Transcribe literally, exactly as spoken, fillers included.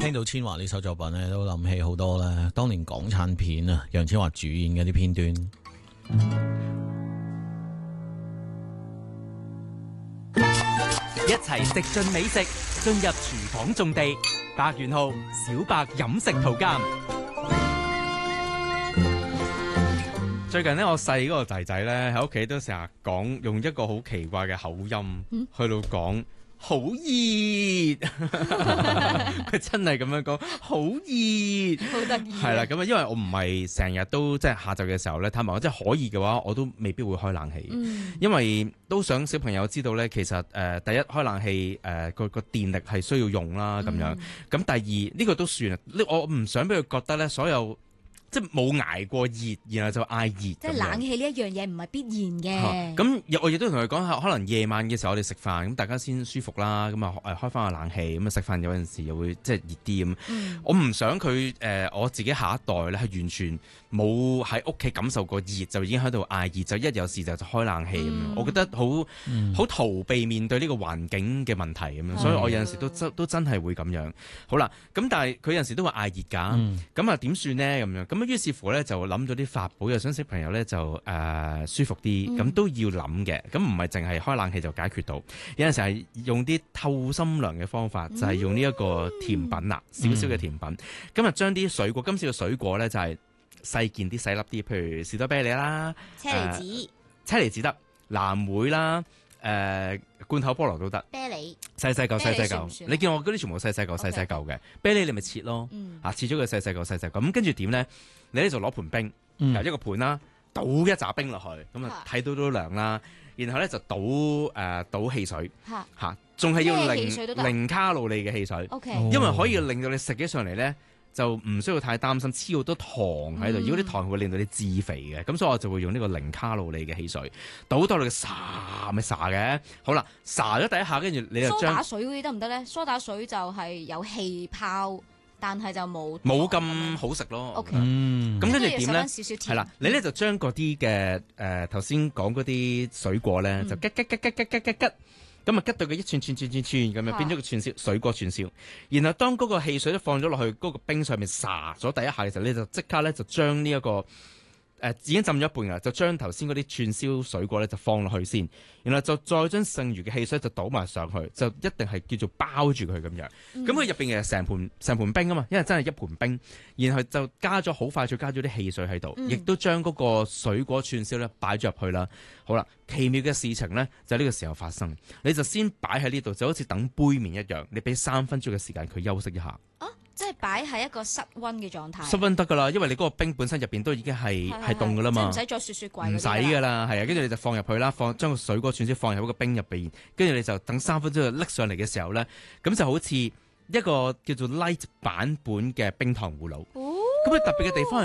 聽到千嬅呢首作品咧，都諗起好多咧，當年港產片啊，楊千嬅主演嘅啲片段。 一齊食盡美食，進入廚房種地。百元號小白飲食圖鑑。最近咧，我細嗰個仔仔咧喺屋企都成日講，用一個好奇怪嘅口音、嗯、去到講好熱，佢真係咁樣講好熱， 好得意。 係啦，咁啊，因為我唔係成日都即係下晝嘅時候咧，坦白講，即係可以嘅話，我都未必會開冷氣，嗯、因為都想小朋友知道咧，其實誒、呃、第一開冷氣誒個個電力係需要用啦，咁樣，咁、嗯、第二呢、呢個都算啊，我唔想俾佢覺得咧所有。即係冇捱過熱，然後就嗌熱。即係冷氣呢一樣嘢唔係必然嘅。 咁、啊、我亦都同佢講下，可能夜晚嘅時候我哋食飯，咁大家先舒服啦。咁啊誒開翻個冷氣，咁啊食飯有陣時又會即係熱啲咁。嗯、我唔想佢誒、呃、我自己下一代咧係完全冇喺屋企感受過熱，就已經喺度嗌熱，就一有事就就開冷氣咁樣。嗯、我覺得好好、嗯、逃避面對呢個環境嘅問題咁樣，嗯、所以我有陣時都真都真係會咁樣。好啦，咁但係佢有陣時都會嗌熱㗎。咁啊點算呢？咁樣咁。咁於是乎咧，就諗咗啲法寶，又想小朋友咧就誒、呃、舒服啲，咁、嗯、都要諗嘅。咁唔係淨係開冷氣就解決到，有陣時係用啲透心涼嘅方法，就係、是、用呢一個甜品啦，少少嘅甜品。咁啊，將啲水果，今次嘅水果咧就係細件啲、細粒啲，譬如士多啤梨啦、 車厘子、 車厘子得、藍莓啦。誒、呃、罐頭菠蘿都得， 啤梨細細嚿細細嚿，你見我嗰啲全部細細嚿細細嚿嘅啤梨，你咪切咯，嗯、啊切咗佢細細嚿細細嚿，咁跟住點咧？你咧就攞盤冰，嗯、一個盤啦，倒一紮冰落去，咁啊睇到都涼啦，然後咧就倒誒、呃、倒汽水，嚇，仲係要零零卡路里嘅汽水，因為可以令到你食起上嚟咧。就唔需要太擔心黐好多糖喺度，如果啲糖會令到你致肥嘅，咁所以我就會用呢個零卡路里嘅汽水，倒到你嘅沙咪沙嘅，好啦，沙咗第一下，跟住你就將梳打水嗰啲得唔得咧？梳打水就係有氣泡，但係就冇冇咁好食咯。 OK， 咁跟住點咧？ 係、 嗯、啦，你咧就將嗰啲嘅誒頭先講嗰啲水果咧，就吉吉吉吉吉吉吉吉。咁啊，吉到佢一串串串串串咁啊，變咗個串燒水果串燒。然後當嗰個汽水都放咗落去嗰個冰上面灑咗第一下嘅時候，你就即刻咧就將呢一個誒、呃、已經浸咗一半㗎，就將頭先嗰啲串燒水果咧就放落去先，然後就再將剩餘嘅汽水就倒埋上去，就一定係叫做包住佢咁樣。咁佢入邊其實成盤成盤冰啊嘛，因為真係一盤冰，然後就加咗好快再加咗啲汽水喺度，亦、嗯、都將嗰個水果串燒咧擺咗入去啦。好啦，奇妙嘅事情咧就喺呢個時候發生，你就先擺喺呢度，就好似等杯麵一樣，你俾三分鐘嘅時間佢休息一下。 啊，即係擺喺一個室溫嘅狀態。 室溫得噶啦，因為你嗰個冰本身入邊都已經係係凍噶啦嘛， 唔使再雪雪櫃。唔使噶啦，係啊，跟住你就放入去啦，放將個水果串燒放入嗰個冰入邊，跟住你就等三分鐘就拎上嚟嘅時候咧，咁就好似一個叫做 light 版本嘅冰糖葫蘆。咁佢、哦、特別嘅地方係